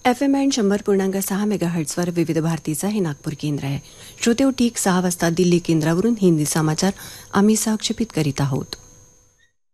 FM band 100.6 मेगाहर्ट्झवर विविध भारतीचा हे नागपूर केंद्र आहे. श्रोतेहो, ठीक 6 वाजता दिल्ली केंद्रावरून हिंदी समाचार आम्ही सहक्षेपित करीत आहोत.